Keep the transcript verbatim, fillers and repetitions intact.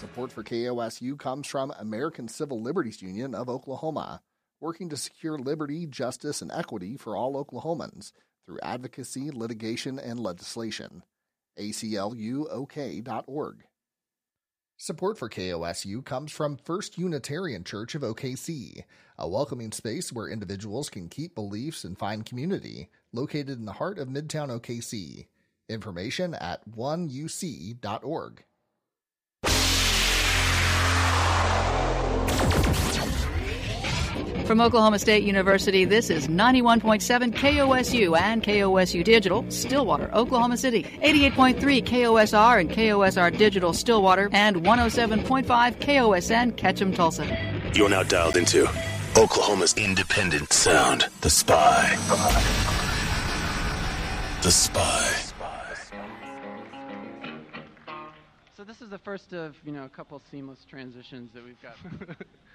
Support for K O S U comes from American Civil Liberties Union of Oklahoma, working to secure liberty, justice, and equity for all Oklahomans through advocacy, litigation, and legislation. A C L U O K dot org. Support for K O S U comes from First Unitarian Church of O K C, a welcoming space where individuals can keep beliefs and find community, located in the heart of Midtown O K C. Information at one U C dot org. From Oklahoma State University, this is ninety-one point seven K O S U and K O S U Digital, Stillwater, Oklahoma City. eighty-eight point three K O S R and K O S R Digital, Stillwater, and one oh seven point five K O S N, Ketchum, Tulsa. You're now dialed into Oklahoma's independent sound, The Spy. The Spy. So this is the first of, you know, a couple seamless transitions that we've got.